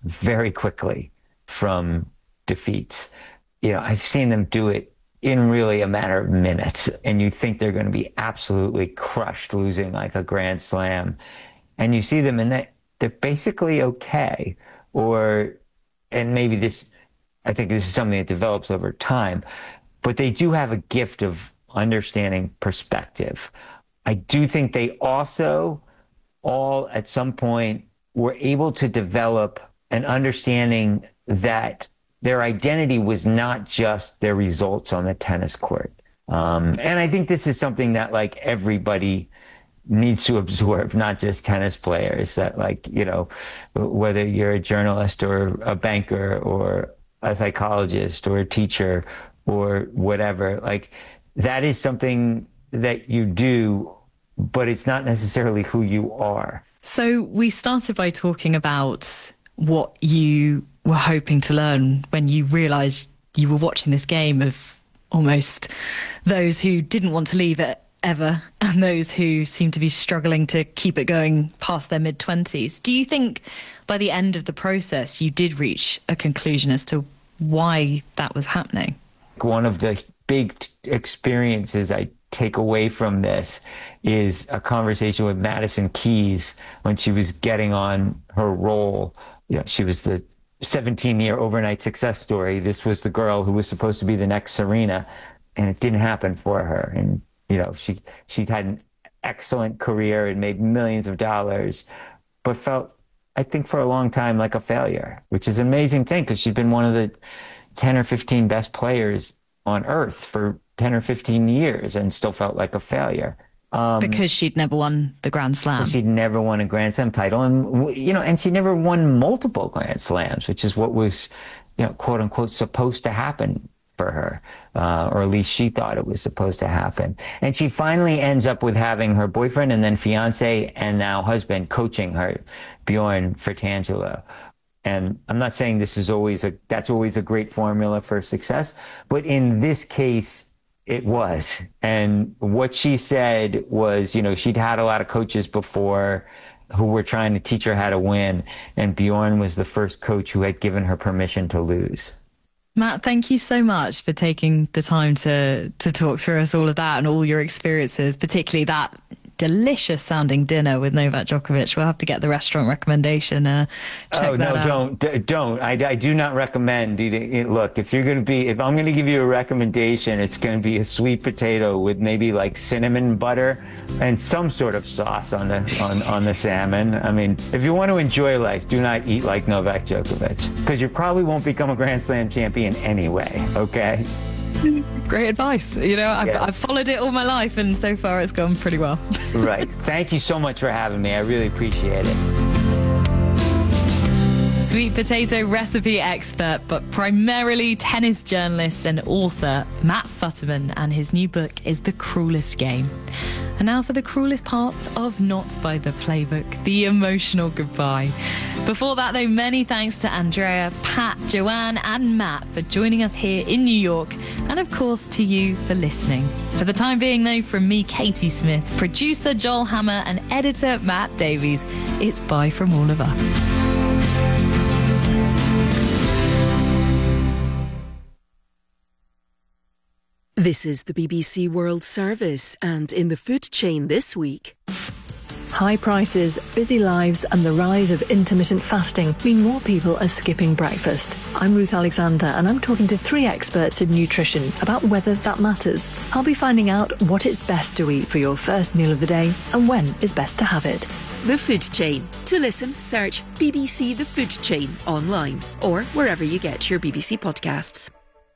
very quickly from defeats. I've seen them do it in really a matter of minutes, and you think they're going to be absolutely crushed losing like a Grand Slam, and you see them and they're basically okay. And maybe I think this is something that develops over time, but they do have a gift of understanding perspective. I do think they also all at some point were able to develop an understanding that their identity was not just their results on the tennis court. And I think this is something that like everybody needs to absorb, not just tennis players, that like, whether you're a journalist or a banker or a psychologist or a teacher or whatever, like that is something that you do, but it's not necessarily who you are. So we started by talking about what you were hoping to learn when you realised you were watching this game of almost those who didn't want to leave it ever and those who seem to be struggling to keep it going past their mid-20s. Do you think by the end of the process you did reach a conclusion as to why that was happening? One of the big experiences I take away from this is a conversation with Madison Keys when she was getting on her roll. She was the 17-year overnight success story. This was the girl who was supposed to be the next Serena, and it didn't happen for her. And she had an excellent career and made millions of dollars, but felt, I think, for a long time like a failure, which is an amazing thing because she'd been one of the 10 or 15 best players on earth for 10 or 15 years and still felt like a failure. Because she'd never won the Grand Slam. She'd never won a Grand Slam title. And, and she never won multiple Grand Slams, which is what was, quote unquote, supposed to happen for her, or at least she thought it was supposed to happen. And she finally ends up with having her boyfriend and then fiance and now husband coaching her, Bjorn Fratangelo. And I'm not saying that's always a great formula for success, but in this case, it was. And what she said was, she'd had a lot of coaches before who were trying to teach her how to win, and Bjorn was the first coach who had given her permission to lose. Matt, thank you so much for taking the time to talk through us all of that and all your experiences, particularly that delicious sounding dinner with Novak Djokovic. We'll have to get the restaurant recommendation. Check that out. Don't. I do not recommend eating. Look, if I'm going to give you a recommendation, it's going to be a sweet potato with maybe like cinnamon butter and some sort of sauce on the salmon. I mean, if you want to enjoy life, do not eat like Novak Djokovic, because you probably won't become a Grand Slam champion anyway. Okay. Great advice. I've followed it all my life and so far it's gone pretty well. Right. Thank you so much for having me. I really appreciate it. Sweet potato recipe expert, but primarily tennis journalist and author Matt Futterman, and his new book is The Cruelest Game. And now for the cruelest part of Not by the Playbook, the emotional goodbye. Before that, though, many thanks to Andrea, Pat, Joanne and Matt for joining us here in New York, and of course to you for listening. For the time being, though, from me, Katie Smith, producer Joel Hammer and editor Matt Davies, it's bye from all of us. This is the BBC World Service, and in the food chain this week. High prices, busy lives and the rise of intermittent fasting mean more people are skipping breakfast. I'm Ruth Alexander and I'm talking to 3 experts in nutrition about whether that matters. I'll be finding out what it's best to eat for your first meal of the day and when is best to have it. The Food Chain. To listen, search BBC The Food Chain online or wherever you get your BBC podcasts.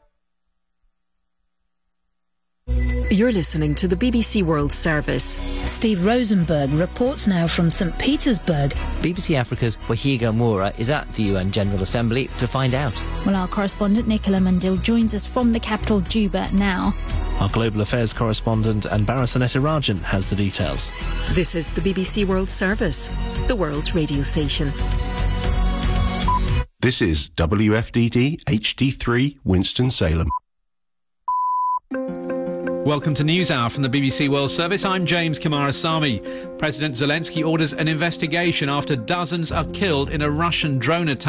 You're listening to the BBC World Service. Steve Rosenberg reports now from St. Petersburg. BBC Africa's Wahiga Moura is at the UN General Assembly to find out. Well, our correspondent Nicola Mundil joins us from the capital, Juba, now. Our Global Affairs correspondent Anbara Sanetirajan has the details. This is the BBC World Service, the world's radio station. This is WFDD HD3 Winston-Salem. Welcome to NewsHour from the BBC World Service. I'm James Kimarasamy. President Zelensky orders an investigation after dozens are killed in a Russian drone attack